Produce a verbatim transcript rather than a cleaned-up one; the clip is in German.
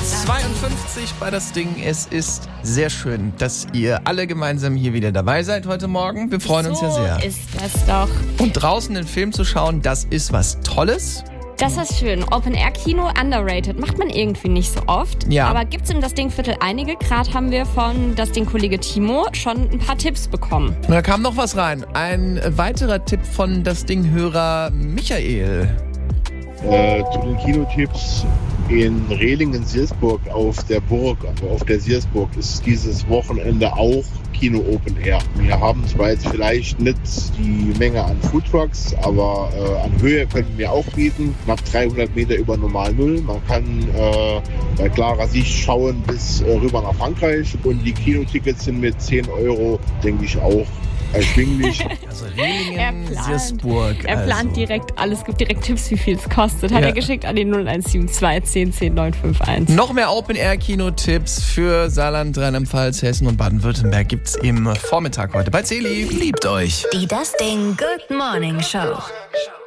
zweiundfünfzig bei das Ding. Es ist sehr schön, dass ihr alle gemeinsam hier wieder dabei seid heute Morgen. Wir freuen uns ja sehr. So ist das doch. Und draußen den Film zu schauen, das ist was Tolles. Das ist schön. Open-Air-Kino, underrated. Macht man irgendwie nicht so oft. Ja. Aber gibt's im Das Ding-Viertel einige. Gerade haben wir von Das Ding-Kollege Timo schon ein paar Tipps bekommen. Und da kam noch was rein. Ein weiterer Tipp von Das Ding-Hörer Michael. Äh, zu den Kinotipps in Rehlingen-Siersburg auf der Burg, also auf der Siersburg, ist dieses Wochenende auch Kino Open Air. Wir haben zwar jetzt vielleicht nicht die Menge an Foodtrucks, aber äh, an Höhe können wir auch bieten. Knapp dreihundert Meter über Normal Null. Man kann äh, bei klarer Sicht schauen bis äh, rüber nach Frankreich. Und die Kinotickets sind mit zehn Euro, denke ich, auch erschwinglich. Also Er Rehlingen, plant, Siersburg. er plant also. direkt alles, gibt direkt Tipps, wie viel es kostet. Hat Ja. er geschickt an die null eins sieben zwei zehn zehn neun fünf eins. Noch mehr Open-Air-Kino-Tipps für Saarland, Rheinland-Pfalz, Hessen und Baden-Württemberg gibt's im Vormittag heute bei Celi. Liebt euch! Die Das Ding Good Morning Show.